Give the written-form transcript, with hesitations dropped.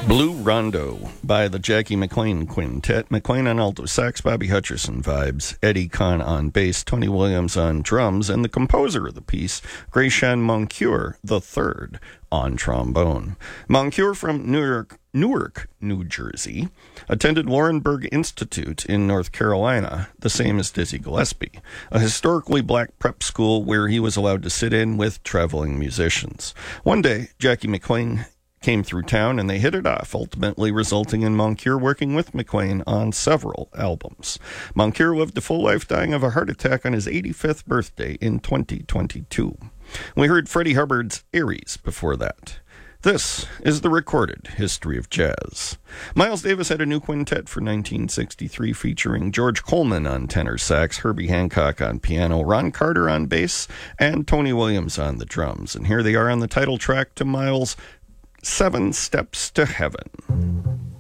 Blue Rondo by the Jackie McLean Quintet. McLean on alto sax, Bobby Hutcherson vibes, Eddie Kahn on bass, Tony Williams on drums, and the composer of the piece, Greyshawn Moncure III, on trombone. Moncure from Newark, New Jersey, attended Laurinburg Institute in North Carolina, the same as Dizzy Gillespie, a historically black prep school where he was allowed to sit in with traveling musicians. One day, Jackie McLean came through town and they hit it off, ultimately resulting in Moncure working with McLean on several albums. Moncure lived a full life, dying of a heart attack on his 85th birthday in 2022. We heard Freddie Hubbard's Aries before that. This is the recorded history of jazz. Miles Davis had a new quintet for 1963 featuring George Coleman on tenor sax, Herbie Hancock on piano, Ron Carter on bass, and Tony Williams on the drums. And here they are on the title track to Miles' 7 Steps to Heaven.